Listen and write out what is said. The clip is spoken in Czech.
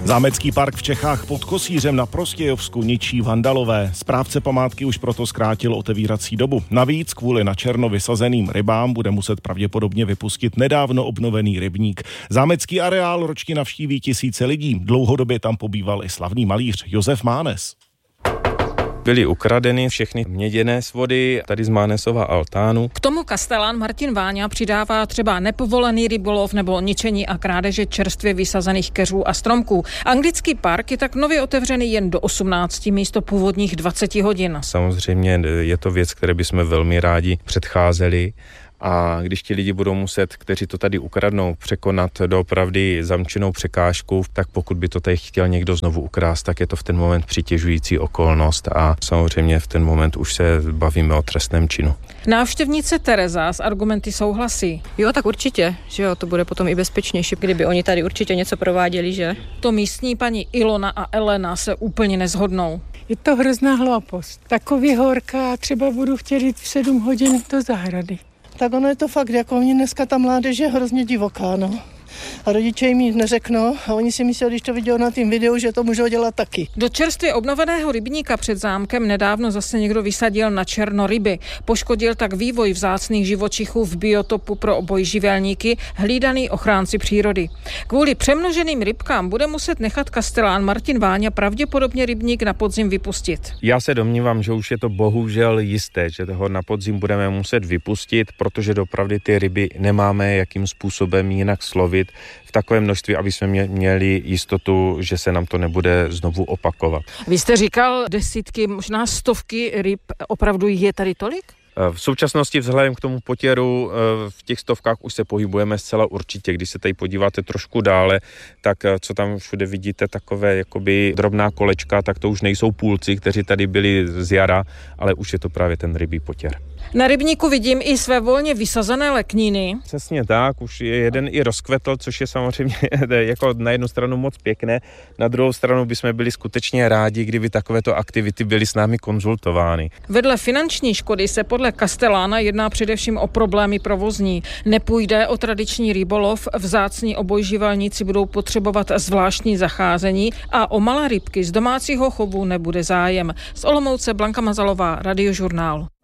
Zámecký park v Čechách pod Kosířem na Prostějovsku ničí vandalové. Správce památky už proto zkrátil otevírací dobu. Navíc kvůli na černo vysazeným rybám bude muset pravděpodobně vypustit nedávno obnovený rybník. Zámecký areál ročně navštíví tisíce lidí. Dlouhodobě tam pobýval i slavný malíř Josef Mánes. Byly ukradeny všechny měděné svody tady z Mánesova altánu. K tomu kastelán Martin Váňa přidává třeba nepovolený rybolov nebo ničení a krádeže čerstvě vysazených keřů a stromků. Anglický park je tak nově otevřený jen do 18 místo původních 20 hodin. Samozřejmě je to věc, které bychom velmi rádi předcházeli. A když ti lidi budou muset, kteří to tady ukradnou, překonat doopravdy zamčenou překážku, tak pokud by to tady chtěl někdo znovu ukrást, tak je to v ten moment přitěžující okolnost a samozřejmě v ten moment už se bavíme o trestném činu. Návštěvnice Tereza s argumenty souhlasí. Jo, tak určitě, že jo, to bude potom i bezpečnější, kdyby oni tady určitě něco prováděli, že? To místní paní Ilona a Elena se úplně nezhodnou. Je to hrozná hloupost. Takový horka, třeba budu chtět jít v 7 hodin do zahrady. Tak ono je to fakt, jako oni dneska ta mládež je hrozně divoká, no. A rodiče jim nic neřeknou a oni si myslí, když to viděli na tým videu, že to můžou dělat taky. Do čerstvě obnoveného rybníka před zámkem nedávno zase někdo vysadil na černo ryby. Poškodil tak vývoj vzácných živočichů v biotopu pro obojživelníky, hlídaný ochránci přírody. Kvůli přemnoženým rybkám bude muset nechat kastelán Martin Váňa pravděpodobně rybník na podzim vypustit. Já se domnívám, že už je to bohužel jisté, že toho na podzim budeme muset vypustit, protože dopravdy ty ryby nemáme jakým způsobem jinak slovit v takovém množství, aby jsme měli jistotu, že se nám to nebude znovu opakovat. Vy jste říkal desítky, možná stovky ryb, opravdu je tady tolik? V současnosti vzhledem k tomu potěru v těch stovkách už se pohybujeme zcela určitě. Když se tady podíváte trošku dále, tak co tam všude vidíte, takové jakoby drobná kolečka, tak to už nejsou půlci, kteří tady byli z jara, ale už je to právě ten rybí potěr. Na rybníku vidím i své volně vysazené lekniny. Přesně tak, už je jeden i rozkvetl, což je samozřejmě jako na jednu stranu moc pěkné, na druhou stranu bychom byli skutečně rádi, kdyby takovéto aktivity byly s námi konzultovány. Vedle finanční škody se podle kastelána jedná především o problémy provozní. Nepůjde o tradiční rybolov, vzácní obojživelníci budou potřebovat zvláštní zacházení a o malé rybky z domácího chovu nebude zájem. Z Olomouce Blanka Mazalová, Radiožurnál.